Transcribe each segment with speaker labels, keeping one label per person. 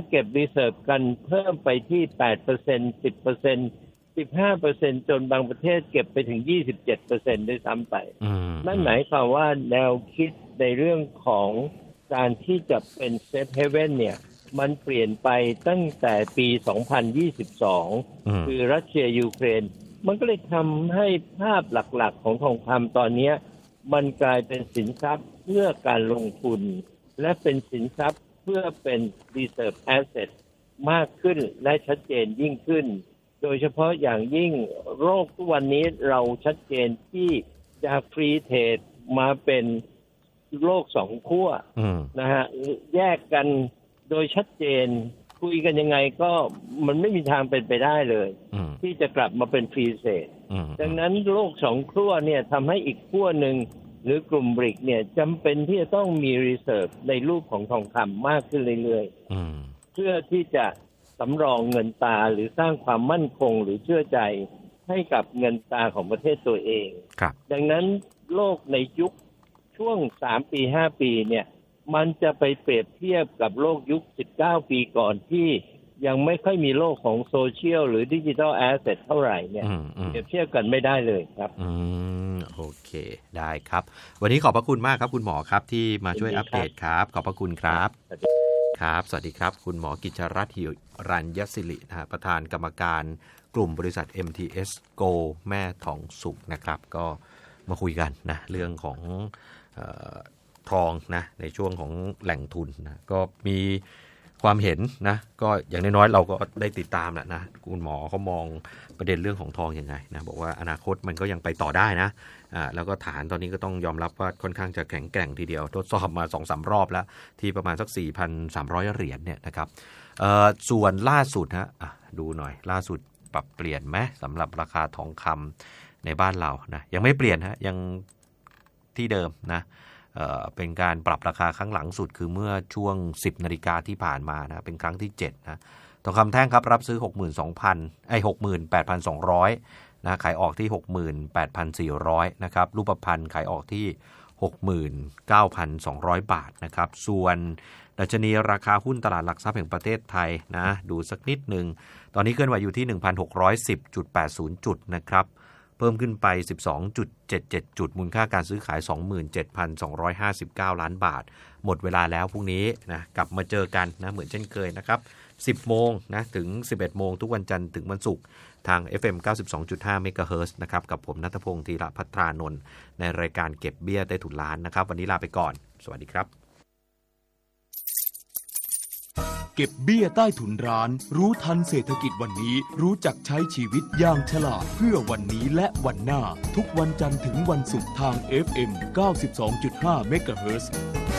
Speaker 1: เก็บรีเซิร์ฟกันเพิ่มไปที่ 8% 10% 15% จนบางประเทศเก็บไปถึง 27% ด้วยซ้ำไปนั่นหมายความว่าแนวคิดในเรื่องของการที่จะเป็นเซฟเฮเว่นเนี่ยมันเปลี่ยนไปตั้งแต่ปี 2022 คือรัสเซียยูเครนมันก็เลยทำให้ภาพหลักๆของทองคำตอนนี้มันกลายเป็นสินทรัพย์เพื่อการลงทุนและเป็นสินทรัพย์เพื่อเป็น reserve asset มากขึ้นและชัดเจนยิ่งขึ้นโดยเฉพาะอย่างยิ่งโลกทุกวันนี้เราชัดเจนที่จะฟรีเทรดมาเป็นโลกสองขั้วนะฮะแยกกันโดยชัดเจนคุยกันยังไงก็มันไม่มีทางเป็นไปได้เลยที่จะกลับมาเป็นฟรีเทรดดังนั้นโลกสองขั้วเนี่ยทำให้อีกขั้วหนึ่งหรือกลุ่มบริกเนี่ยจำเป็นที่จะต้องมีรีเซิร์ฟในรูปของทองคำมากขึ้นเรื่อยๆเพื่อที่จะสำรองเงินตราหรือสร้างความมั่นคงหรือเชื่อใจให้กับเงินตราของประเทศตัวเองดังนั้นโลกในยุคช่วง3 ปี 5 ปีเนี่ยมันจะไปเปรียบเทียบกับโลกยุค19 ปีก่อนที่ยังไม่ค่อยมีโลกของโซเชียลหรือดิจิทัลแอสเซทเท่าไหร่เนี่ยเปรียบเทียบกันไม่ได้เลยครับ
Speaker 2: โอเคได้ครับวันนี้ขอบพระคุณมากครับคุณหมอครับที่มาช่วยอัปเดตครับขอบพระคุณครับครับสวัสดีครับคุณหมอกิจรัตน์ หิรัญยศิรินะฮะประธานกรรมการกลุ่มบริษัท MTS Go แม่ทองสุกนะครับก็มาคุยกันนะเรื่องของทองนะในช่วงของแหล่งทุนนะก็มีความเห็นนะก็อย่างน้อยๆเราก็ได้ติดตามแหละนะคุณหมอเขามองประเด็นเรื่องของทองยังไงนะบอกว่าอนาคตมันก็ยังไปต่อได้นะแล้วก็ฐานตอนนี้ก็ต้องยอมรับว่าค่อนข้างจะแข็งแกร่งทีเดียวทดสอบมา 2-3 รอบแล้วที่ประมาณสัก 4,300 เหรียญเนี่ยนะครับส่วนล่าสุดฮะดูหน่อยล่าสุดปรับเปลี่ยนไหมสำหรับราคาทองคำในบ้านเรานะยังไม่เปลี่ยนฮะยังที่เดิมนะเป็นการปรับราคาครั้งหลังสุดคือเมื่อช่วง 10 นาฬิกาที่ผ่านมานะเป็นครั้งที่7นะทองคำแท่งครับรับซื้อ 68,200 นะขายออกที่ 68,400 นะครับรูปพรรณขายออกที่ 69,200 บาทนะครับส่วนดัชนีราคาหุ้นตลาดหลักทรัพย์แห่งประเทศไทยนะดูสักนิดนึงตอนนี้เคลื่อนไหวอยู่ที่ 1,610.80 จุดนะครับเพิ่มขึ้นไป 12.77 จุดมูลค่าการซื้อขาย 27,259 ล้านบาทหมดเวลาแล้วพรุ่งนี้นะกลับมาเจอกันนะเหมือนเช่นเคยนะครับ10 โมงนะถึง 11 โมงทุกวันจันทร์ถึงวันศุกร์ทาง FM 92.5 เมกะเฮิรตซ์นะครับกับผมณัฐพงษ์ธีระภัทรานนท์ในรายการเก็บเบี้ยใต้ถุนล้านนะครับวันนี้ลาไปก่อนสวัสดีครับ
Speaker 3: เก็บเบี้ยใต้ถุนร้านรู้ทันเศรษฐกิจวันนี้รู้จักใช้ชีวิตอย่างฉลาดเพื่อวันนี้และวันหน้าทุกวันจันทร์ถึงวันศุกร์ทาง FM 92.5 เมกะเฮิรตซ์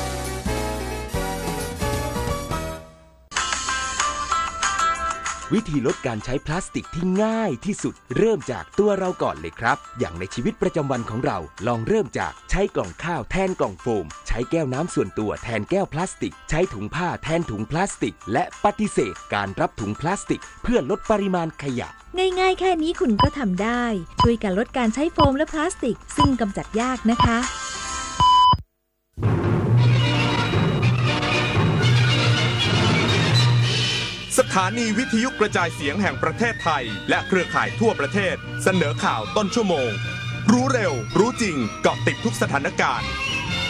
Speaker 3: วิธีลดการใช้พลาสติกที่ง่ายที่สุดเริ่มจากตัวเราก่อนเลยครับอย่างในชีวิตประจำวันของเราลองเริ่มจากใช้กล่องข้าวแทนกล่องโฟมใช้แก้วน้ำส่วนตัวแทนแก้วพลาสติกใช้ถุงผ้าแทนถุงพลาสติกและปฏิเสธการรับถุงพลาสติกเพื่อลดปริมาณขยะ
Speaker 4: ง่ายๆแค่นี้คุณก็ทำได้ช่วยกันลดการใช้โฟมและพลาสติกซึ่งกำจัดยากนะคะ
Speaker 5: สถานีวิทยุกระจายเสียงแห่งประเทศไทยและเครือข่ายทั่วประเทศเสนอข่าวต้นชั่วโมงรู้เร็วรู้จริงเกาะติดทุกสถานการณ์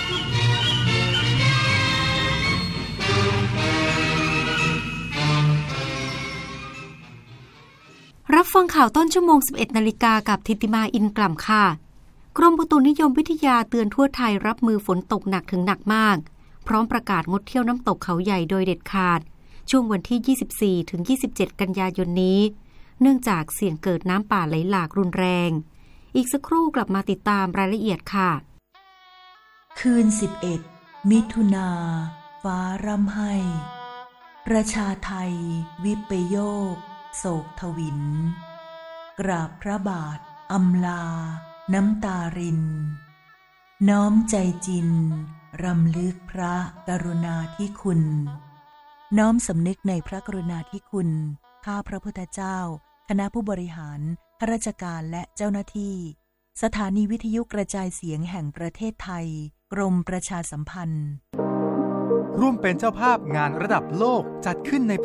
Speaker 6: รับฟังข่าวต้นชั่วโมง 11 นาฬิกากับทิติมาอินกล่ำค่ะกรมอุตุนิยมวิทยาเตือนทั่วไทยรับมือฝนตกหนักถึงหนักมากพร้อมประกาศงดเที่ยวน้ำตกเขาใหญ่โดยเด็ดขาดช่วงวันที่ 24 ถึง 27 กันยายนนี้เนื่องจากเสี่ยงเกิดน้ำป่าไหลหลากรุนแรงอีกสักครู่กลับมาติดตามรายละเอียดค่ะ
Speaker 7: คืน 11 มิถุนาฟ้าร่ำไห้ประชาไทยวิปโยคโศกทวินกราบพระบาทอำลาน้ำตารินน้อมใจจินรำลึกพระกรุณาธิคุณน้อมสำนึกในพระกรุณาธิคุณข้าพระพุทธเจ้าคณะผู้บริหารข้าราชการและเจ้าหน้าที่สถานีวิทยุกระจายเสียงแห่งประเทศไทยกรมประชาสัมพันธ์
Speaker 8: ร่วมเป็นเจ้าภาพงานระดับโลกจัดขึ้นใน